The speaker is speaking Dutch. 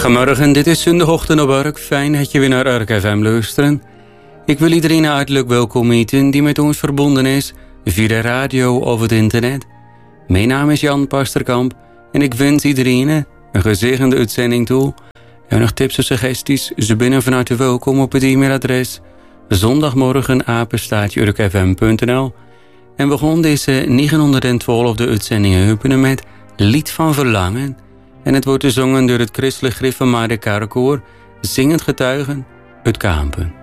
Goedemorgen, dit is zondagochtend op Urk. Fijn dat je weer naar Urk FM luistert. Ik wil iedereen hartelijk welkom heten die met ons verbonden is via de radio of het internet. Mijn naam is Jan Pasterkamp en ik wens iedereen een gezegende uitzending toe. En nog tips en suggesties, ze binnen van harte welkom op het e-mailadres zondagmorgen@urkfm.nl. En we gaan deze 912e uitzending openen met Lied van Verlangen. En het wordt gezongen door het Christelijk Gereformeerde Kerkkoor, Zingend Getuigen uit Kampen.